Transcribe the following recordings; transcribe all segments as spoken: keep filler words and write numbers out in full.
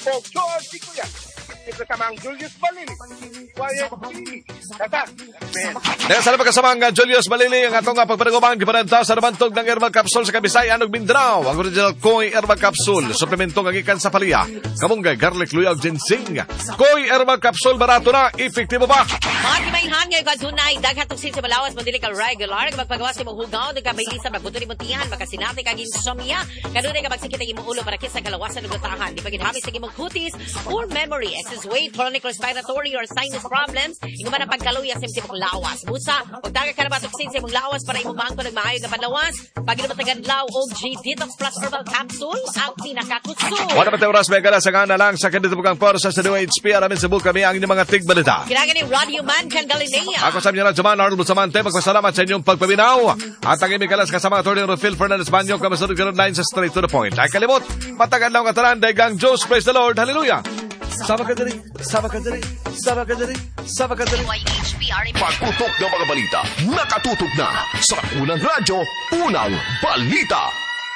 o George Kuya. Ito sa mga Julius Balili. Quiet P. Tata. Dahil sa pagkasamang Julius Balili, ang atong pagpanaguman, giparenta sa nabantog ng Herbal Capsule sa Kabisayan ug Mindanao. Ang original Koi Herbal Capsule, suplemento ng ikan sa palya, kamunggay, garlic, luyaw, ginseng. Koi Herbal Capsule, barato na, epektibo ba? Mga kimayhan ngayon ka dunay, daghatong sin sa Malawas, mandili ka regular, magpagawas sa mong hugaw, nagkabailisan, magbuto ni muntihan, makasinati kag insomnia, kanunay ka magsikita imong ulo para kisa kalawasan ng lutahan, di paginahamit sa imong kutis, or memory, excess weight, chronic respiratory or sinus problems, ino man ang pagkaluya sa imong lawas. Busa, og daga ka na batuksin sa imong lawas para imong maangko ng maayo nga panlawas, pag-inumatagad law og G Detox Plus Herbal Capsule, ang pinakakutso. Wala pati oras, may kalasagan na lang sa kandidabugang porsa sa W H P, aramin sa buka kami ang inyong mga tigbalita. Kinagan ni Radio Man kang Galilea. Ako sa inyo na Jaman, Arnold Bustamante, magpasalamat sa inyong pagpabinaw. At ang imig kalas kasama Atty. Rodfil Fernandez Banyo, kamasunod ka line sa straight to the point. Ay kalimot, matagal lang kataran, dahigang Diyos, praise the Lord, hallelujah. Sama ka dali, sama ka dali, sama ka dali, sama ka dali. Pagputok ng mga balita, nakatutok na sa Unang Radyo, Unang Balita.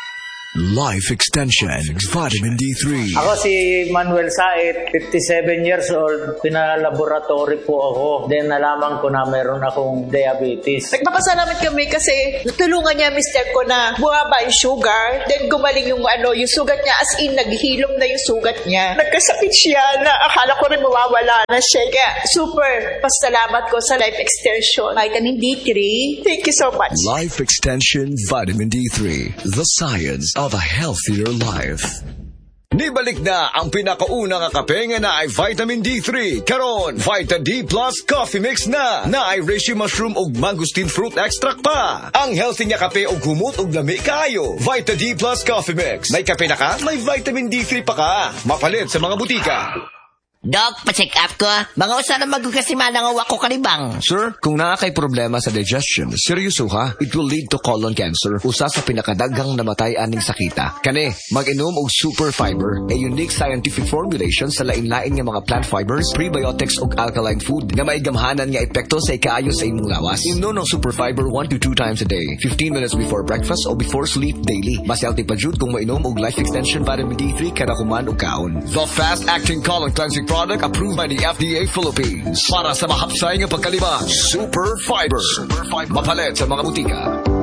Life Extension Vitamin D three. Ako si Manuel Said, fifty-seven years old. Pinalaboratory po ako. Then nalaman ko na meron akong diabetes. Nagpapasalamat kami kasi natulungan niya mister ko na bumaba yung sugar. Then gumaling yung ano, yung sugat niya. As in, naghilom na yung sugat niya. Nagkasakit siya na akala ko rin mawawala na siya. Kaya super pasalamat ko sa Life Extension Vitamin D three. Thank you so much. Life Extension Vitamin D three. The science of a healthier life. Nibalik na ang pinakaunang kape nga na ay Vitamin D three. Karon, Vita D Plus Coffee Mix na. Na ay reishi mushroom ug mangosteen fruit extract pa. Ang healthy nga kape ug humot ug lami kaayo. Vita D Plus Coffee Mix. May kape na ka, may Vitamin D three pa ka. Mapalit sa mga butika. Doc, pa-check up ko. Mga usa na magkasimana nga wako kanibang. Sir, kung naa kay problema sa digestion, seryoso ha, it will lead to colon cancer, usa sa pinakadaghang namatay aning sakita. Kani, mag-inom og Super Fiber, a unique scientific formulation sa lain-lain nga mga plant fibers, prebiotics ug alkaline food nga may gamhanan nga epekto sa ikaayo sa imong lawas. Inom ng Super Fiber one to two times a day, fifteen minutes before breakfast o before sleep daily. Mas healthy pa jud kung mainom og Life Extension Vitamin D three kada human og kaon. The fast-acting colon cleansing product approved by the F D A Philippines. Para sa mahapsay nga pagkalibang, Super Fiber. Super Fiber. Mapalit sa mga butika.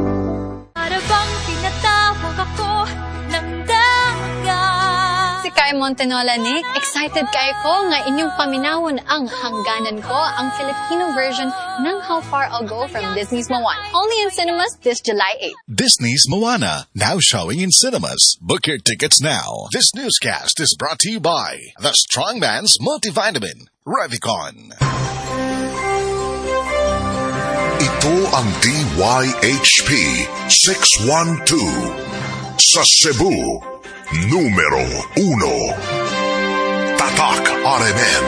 Para bang tinatawag ako ng dagat. Si Kai Montenola, Nick. Excited kay ko nga inyong paminawon ang hangganan ko, ang Filipino version ng How Far I'll Go from Disney's Moana. Only in cinemas this July eighth. Disney's Moana, now showing in cinemas. Book your tickets now. This newscast is brought to you by the Strongman's Multivitamin, Revicon. Ito ang D Y H P six one two sa Cebu, numero uno. Tatak R M N.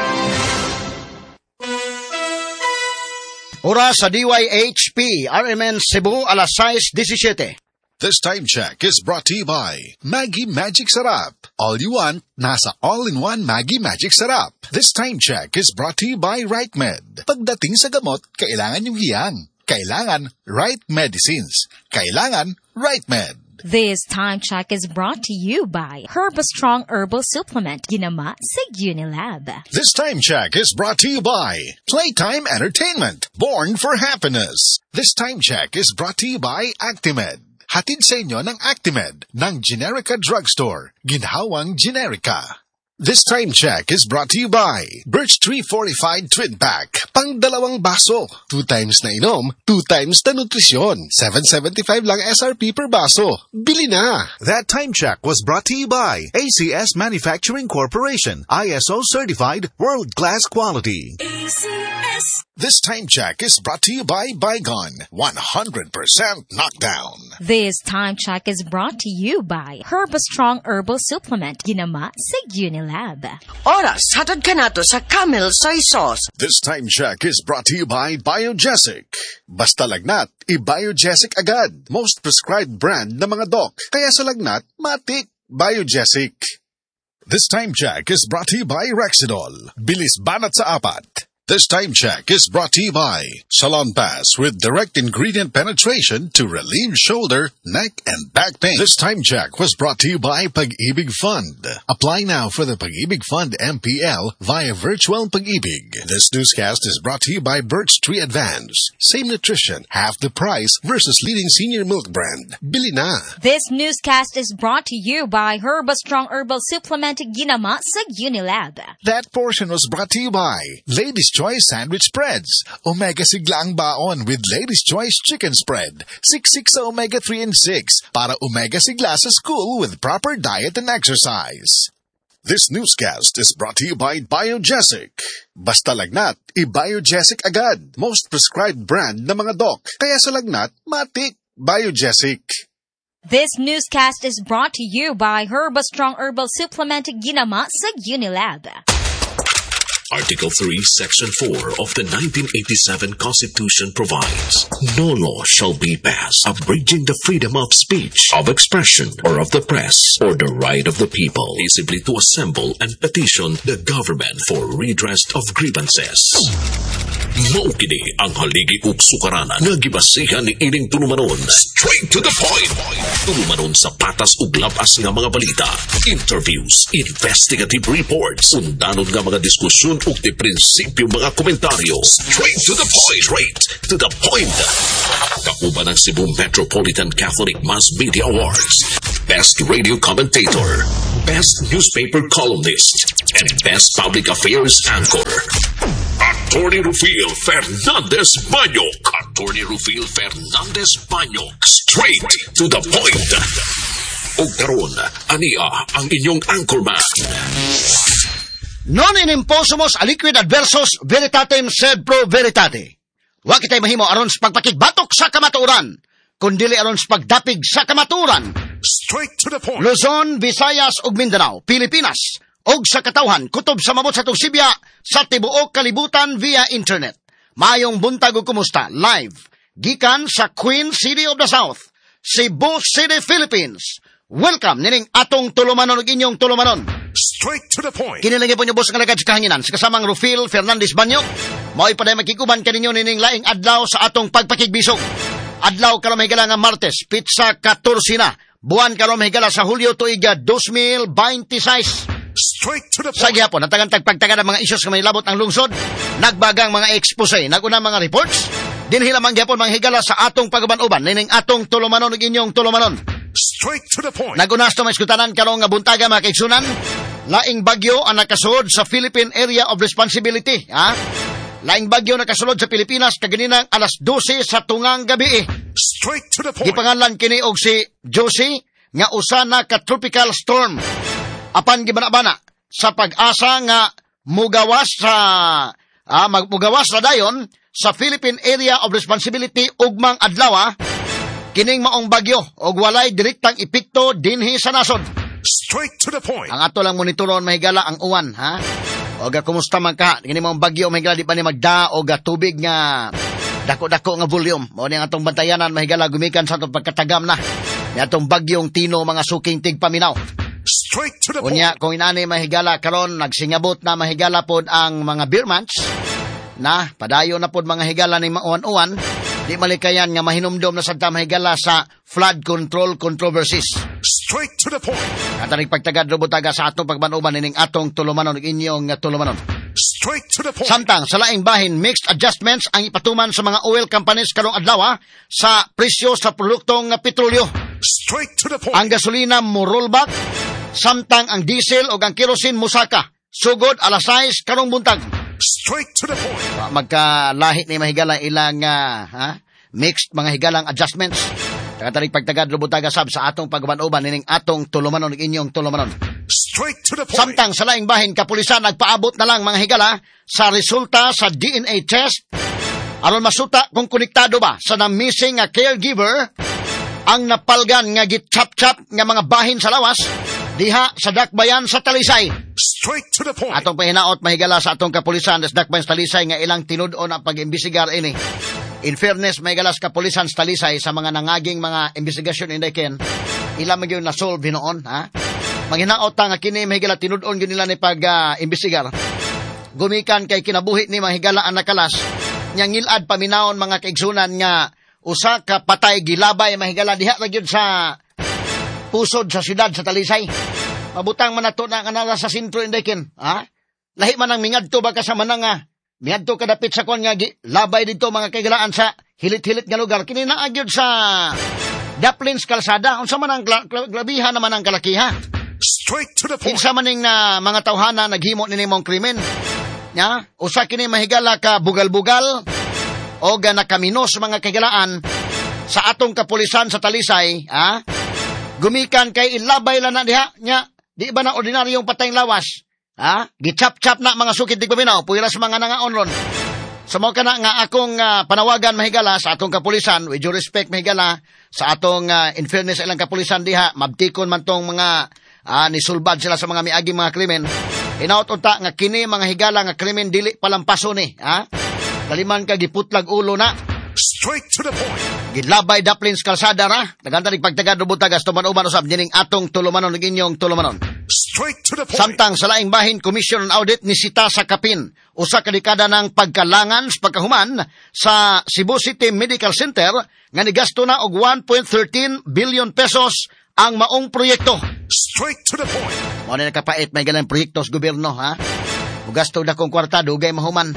Oras sa D Y H P R M N Cebu alas sais diecisiete. This time check is brought to you by Maggie Magic Sarap. All you want, nasa all-in-one Maggie Magic Sarap. This time check is brought to you by RightMed. Pagdating sa gamot, kailangan yung hiyang. Kailangan right medicines. Kailangan RightMed. This time check is brought to you by Herbastrong Herbal Supplement, ginama sa Unilab. This time check is brought to you by Playtime Entertainment, born for happiness. This time check is brought to you by Actimed. Hatid sa inyo ng Actimed ng Generica Drugstore, ginhawang Generica. This time check is brought to you by Birch Tree Fortified Twin Pack. Pang dalawang baso. Two times na inom, two times na nutrisyon. seven seventy-five lang S R P per baso. Bili na! That time check was brought to you by A C S Manufacturing Corporation. I S O certified, world-class quality. A C S. This time check is brought to you by Bygone. one hundred percent knockdown. This time check is brought to you by Herbastrong Herbal Supplement, ginama sa Unilab. Oras, hatod ka na to sa Camel Soy Sauce. This time check is brought to you by Biogesic. Basta lagnat, i-Biogesic agad. Most prescribed brand ng mga doc. Kaya sa lagnat, matik. Biogesic. This time check is brought to you by Rexidol. Bilis banat sa apat. This time check is brought to you by Salon Pass with direct ingredient penetration to relieve shoulder, neck, and back pain. This time check was brought to you by Pag-ibig Fund. Apply now for the Pag-ibig Fund M P L via Virtual Pag-ibig. This newscast is brought to you by Birch Tree Advance. Same nutrition, half the price versus leading senior milk brand. Bili na! This newscast is brought to you by Herba Strong Herbal Supplement Ginama sa Unilab. That portion was brought to you by Ladies' Choice Sandwich Spreads. Omega sigla ang baon with Ladies' Choice Chicken Spread. Siksik sa omega three and six para omega sigla sa school with proper diet and exercise. This newscast is brought to you by Biogesic. Basta lagnat, i-Biogesic agad. Most prescribed brand ng mga doc. Kaya sa lagnat, matik. Biogesic. This newscast is brought to you by Herba Strong Herbal Supplement Ginama sa Unilab. Article three, Section four of the nineteen eighty-seven Constitution provides, no law shall be passed abridging the freedom of speech, of expression, or of the press, or the right of the people peaceably to assemble and petition the government for redress of grievances. Maukini ang haligi ug sukaranan nga gibasihan ni ining tulumanon. Straight to the point. Tulumanon sa patas ug labas nga mga balita, interviews, investigative reports, undanon nga mga diskusyon ug di prinsipyo mga komentaryo. Straight to the point. Straight to the point. Kauban ang Cebu Metropolitan Catholic Mass Media Awards. Best Radio Commentator, Best Newspaper Columnist, and Best Public Affairs Anchor. Attorney Rufil Fernandez Banyok. Attorney Rufil Fernandez Banyok. Straight to the point. O karon, ania ang inyong anchorman. Non in imposumos aliquid adversus veritatem sed pro veritate. Wa kitay mahimo aron sa pagpakigbatok sa kamatuoran, kundili aron sa pagdapig sa kamatuoran. Straight to the point. Luzon, Visayas ug Mindanao, Pilipinas, og sa katawhan kutob sa mabot sa Tugsibya sa tibuok kalibutan via internet. Mayong buntag ug kumusta live gikan sa Queen City of the South, Cebu City, Philippines. Welcome nining atong tulumanon ug inyong tulumanon. Straight to the point. Kinilagay po niyo boss nga lagad sa kahanginan sa kasamang Rufil Fernandez Banyok. Mao'y paday makikuban kaninyo nining laing adlaw sa atong pagpakigbisog. Adlaw karon mahigala nga Martes, pizza fourteen na. Buwan karon mahigala sa Hulyo tuig two thousand twenty-six. Straight to the point. Sa gihapon, natagantag pagtagad ang mga issues nga may labot ang lungsod, nagbagang mga expose, naguna mga reports, dinhi lamang gihapon mga higala sa atong pagaban-uban, nining atong tulumanon ug inyong tulumanon. Straight to the point. Nagunas to maiskutanan karong nga buntaga mga kaigsunan, laing bagyo ang nakasulod sa Philippine Area of Responsibility, ha? Laing bagyo nakasulod sa Pilipinas kaganilang alas twelve sa tungang gabi. Straight to the point. Gipangalan kini og si Josie nga usa na ka tropical storm. Apan gibana-bana sa pag-asa nga mugawas sa ah, magmugawas na dayon sa Philippine Area of Responsibility ugmang adlaw, kining maong bagyo og walay direktang epekto dinhi sa nasod. Straight to the point. Ang ato lang monitoron mahigala ang uwan, ha? Og kumusta man ka? Kini maong bagyo mahigala di pa ni magda og tubig nga dako-dako nga volume. Mao ni ang atong bantayanan mahigala gumikan sa atong pagkatagam na ni atong bagyong Tino mga suking tigpaminaw. Straight to the point. Unya, kung inani mahigala karon nagsingabot na mahigala pod ang mga beer months na padayo na pod mga higala ni mauwan-uwan, di malikayan nga mahinumdom na sadta mahigala sa flood control controversies. Straight to the point. Katanig pagtagad robutaga sa atong pagbanuban nining atong tulumanon ug inyong tulumanon. Straight to the point. Samtang sa laing bahin mixed adjustments ang ipatuman sa mga oil companies karong adlaw sa presyo sa produktong petrolyo. Straight to the point. Ang gasolina mo rollback, samtang ang diesel o ang kerosene musaka. Sugod alas sais karong buntag. Straight to the point. Magkalahi ni mahigala ilang uh, ha? mixed mga higalang adjustments. Katanig pagtagad robutaga sab sa atong pagbanuban nining atong tulumanon ug inyong tulumanon. Straight to the point. Samtang sa laing bahin kapulisan nagpaabot na lang mga higala sa resulta sa D N A test aron masuta kung konektado ba sa na-missing nga caregiver ang napalgan nga gitchap-chap nga mga bahin sa lawas diha sa dakbayan sa Talisay. Straight to the point. Atong pahinaot mahigala sa atong kapulisan sa dakbayan sa Talisay nga ilang tinud-on ang pag-imbestigar ini. In fairness, mahigala sa kapulisan sa Talisay sa mga nangaging mga investigasyon inday ken ilang magyud na solve hinoon, ha? Maghinaot ta nga kini mahigala tinud-on gyud nila ni pag-imbestigar. Uh, gumikan kay kinabuhi ni mahigala ang nakalas, nya ngilad paminaon mga kaigsunan nga usa ka patay gilabay mahigala diha ra gyud sa pusod sa siyudad sa Talisay. Mabutang man nato na kanala sa sentro indekin, ha? Lahi man ang mingadto ba ka sa manang nga mingadto kadapit sa kon nga labay dito mga kaigalaan sa hilit-hilit nga lugar kini naa gyud sa Daplins kalsada unsa man ang glabihan naman ang kalakiha. Straight to the point. Kinsa maning na mga tawhana naghimo nini mong krimen. Nya, usa kini mahigala ka bugal-bugal o ga nakaminos mga kaigalaan sa atong kapulisan sa Talisay, ha? Gumikan kay ilabay lang na diha, nya, di ba na ordinaryong patayng lawas? Ha? Gichap-chap na mga sukid di paminaw, puwilas mga nangaon ron. So mo kana nga akong uh, panawagan mahigala sa atong kapulisan, with due respect mahigala, sa atong uh, in fairness ilang kapulisan diha, mabtikon man tong mga uh, nisulbad sila sa mga miagi mga krimen. Inaot unta nga kini mga higala nga krimen dili palampaso ni, ha? Kaliman ka giputlag ulo na. Straight to the point. Gilabay Daplins kalsada ra, naganda ning pagtagad rubutagas tuman-uman usab dining atong tulumanon ug inyong tulumanon. Straight to the point. Samtang sa laing bahin Commission on Audit ni Sita sa Kapin, usa ka dekada ng pagkalangan sa pagkahuman sa Cebu City Medical Center nga nigasto na og one point one three billion pesos ang maong proyekto. Straight to the point. Mo na nakapait may galang proyekto sa gobyerno, ha? Mugasto na kong kwarta dugay mahuman.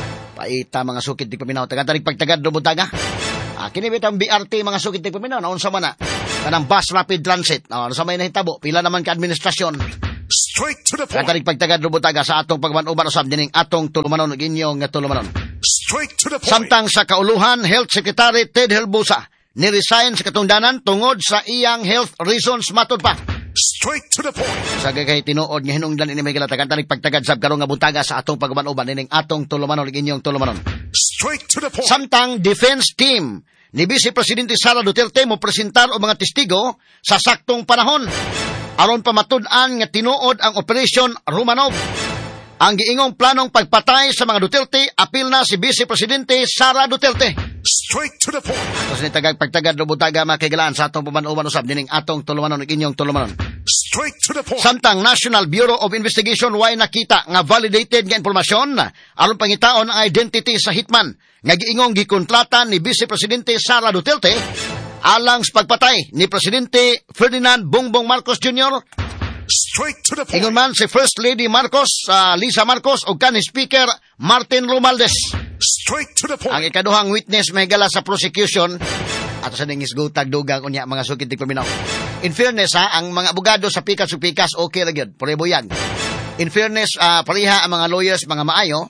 Paita mga sukid di paminaw tagad pagtagad do butaga. Ah, kini bitang B R T mga sukid di paminaw naon sa man na. Kanang bus rapid transit. Ano sa may nahitabo pila naman ka administrasyon. Straight to the point. Tagad pagtagad do butaga sa atong pagmanuban usab dining atong tulumanon ug inyong nga tulumanon. Straight to the point. Samtang sa kauluhan Health Secretary Ted Helbusa ni-resign sa katungdanan tungod sa iyang health reasons matud pa. Straight to the point. Sa gagay tinuod nga hinungdan ini may galatagan tanig pagtagad sab karon nga buntaga sa atong pagmanuban dining atong tulumanon ug inyong tulumanon. Straight to the point. Samtang defense team ni Vice Presidente Sara Duterte mo presentar og mga testigo sa saktong panahon aron pamatud-an nga tinuod ang Operation Romanov. Ang giingong planong pagpatay sa mga Duterte apil na si Vice Presidente Sara Duterte. Straight to the point. Tapos ni tagag pagtagad do butaga makigalaan sa atong pamanuban usab dining atong tulumanon ug inyong tulumanon. Straight to the point. Samtang National Bureau of Investigation way nakita nga validated nga impormasyon aron pangitaon ang identity sa hitman nga giingong gikontrata ni Vice Presidente Sara Duterte alang sa pagpatay ni Presidente Ferdinand Bongbong Marcos Junior Straight to the point. Ingon man si First Lady Marcos, uh, Lisa Marcos, o kanhi Speaker Martin Romualdez. Straight to the point. Ang ikaduhang witness may gala sa prosecution at sa ningis gutag dugang unya mga sukid ti paminaw. In fairness ha, ang mga abogado sa pikas ug pikas okay ra gyud, parebuyag. In fairness, uh, pareha ang mga lawyers mga maayo.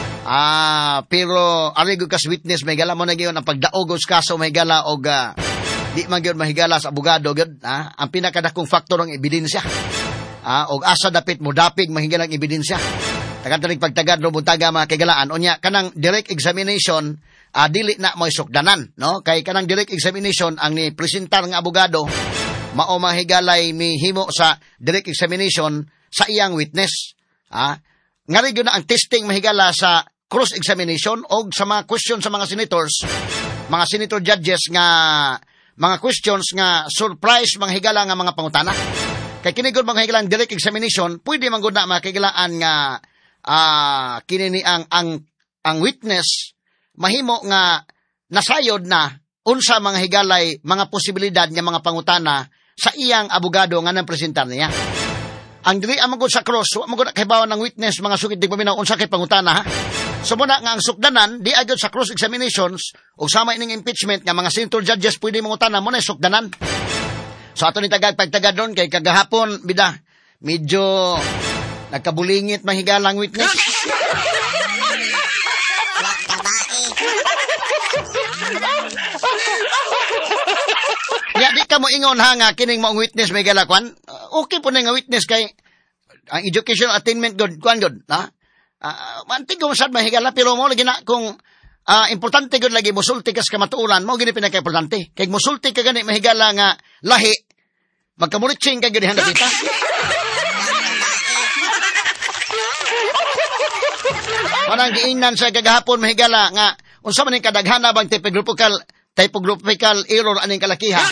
Ah, uh, pero arigo kas witness may gala mo na gyud ang pagdaog og kaso may gala og uh, di man gyud mahigala sa abogado gyud, ha? Ang pinakadakong faktor ang ebidensya. Ah, og asa dapit mo dapig mahigala ang ebidensya. Tagan-tanig pagtagad do buntaga mga kagalaan unya kanang direct examination uh, dili na mo isukdanan, no? Kay kanang direct examination ang ni presentar nga abogado mao mahigalay mihimo sa direct examination sa iyang witness. Ah, ngari gyud na ang testing mahigala sa cross examination og sa mga question sa mga senators, mga senator judges nga mga questions nga surprise mga higala nga mga pangutana. Kay kini gud mga higalang direct examination, pwede man gud na makigalaan nga ah uh, kini ni ang ang ang witness mahimo nga nasayod na unsa mga higalay mga posibilidad nga mga pangutana sa iyang abogado nga nang presentar niya. Ang dili amang gud sa cross, wa man gud kahibawan ng witness mga sugid di paminaw unsa kay pangutana ha. So muna nga ang sukdanan di agad sa cross examinations ug sama ining impeachment nga mga senator judges pwede mangutana mo na sukdanan. So ato ni tagag pagtagad doon kay kagahapon bida medyo nagkabulingit mahigalang witness. Ya di ka mo ingon ha nga kining maong witness may galakwan. Uh, okay po na nga witness kay ang educational attainment good kwan good, ha? Ah, uh, mantig ko sad mahigala pero mo lagi na kung uh, importante gud lagi mosulti kas kamatuoran mo gini pinaka-importante. Kay mosulti ka gani mahigala nga lahi magkamuritsing ka gud handa kita. Manang giingnan sa kagahapon mahigala nga unsa man ning kadaghana bang typographical typographical error aning kalakiha.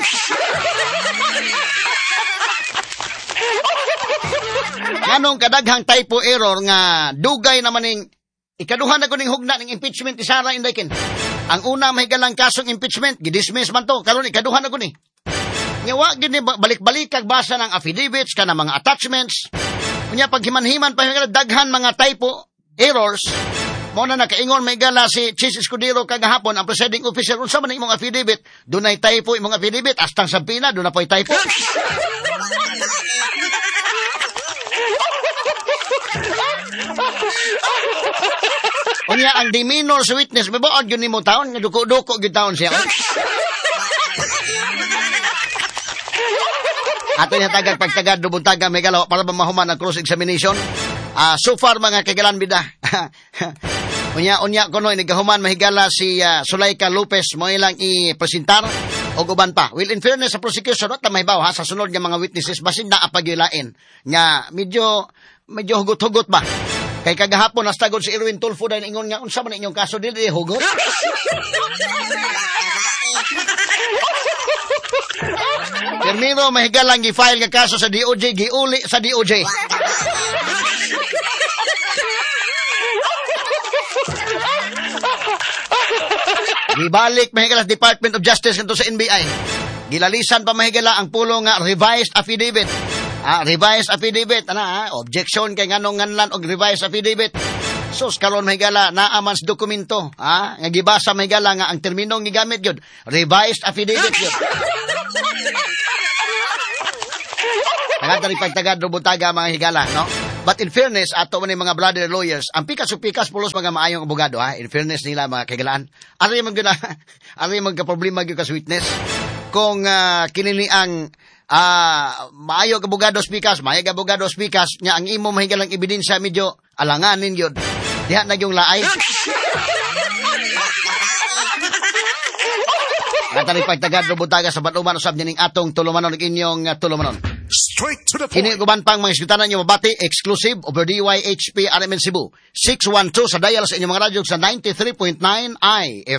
Nganong kadaghang typo error nga dugay naman ning ikaduha na ko ning hugna ning impeachment ni Sara Indaykin. Ang una mahigalang kasong impeachment, gidismiss man to. Karon ikaduha na ko ni. Nga wa gid ni balik-balik kag basa ng affidavits kana mga attachments. Unya pag himan-himan pa daghan mga typo errors. Mo na nakaingon may gala si Chis Escudero kagahapon ang presiding officer unsa man imong affidavit dunay typo imong affidavit astang sampina do na poy typo. Unya ang demeanor sa witness mabuod gyud nimo taon nga duko-duko gyud taon siya. Ato niya tagag pagtagad do buntaga may galaw para ba mahuman ang cross examination. Ah, uh, so far mga kagalan bida. Unya unya kuno ini gahuman mahigala si uh, Sulaika Lopez mo ilang i-presentar og uban pa. Well, in fairness sa prosecution ta mahibaw ha sa sunod nga mga witnesses basin na apagilain nga medyo medyo hugot-hugot ba. Kay kagahapon nastagod si Erwin Tulfo dahil ingon nga unsa man inyong kaso dili hugot. Termino mahigalang gi-file nga kaso sa D O J giuli sa D O J. Gibalik mahigala sa Department of Justice kanto sa N B I. Gilalisan pa mahigala ang pulo nga revised affidavit. Ah, revised affidavit ana, ah, objection kay nganong nganlan og revised affidavit. Sus karon mahigala naa man sa dokumento, ah, nga gibasa mahigala nga ang terminong gigamit gyud revised affidavit gyud. Nagatari pagtagad do butaga mga higala, no? But in fairness, ato man mga brother lawyers, ang pikas-pikas pulos mga maayong abogado, ha? In fairness nila mga kagalaan. Ari man gina, ari man ka problema gyud ka sa witness. Kung uh, kinini ang uh, maayo ka abogado pikas, maayo ka abogado pikas, nya ang imo mahigalang ebidensya medyo alanganin gyud. Diha na yung laay. Nagatari pagtagad do butaga sa batuman usab ning atong tulumanon ug inyong uh, tulumanon. Straight to the point. Kini guban pang mga isgutan nyo mabati, exclusive over D Y H P R M N Cebu. six one two sa dial sa inyong mga radyo sa ninety-three point nine I F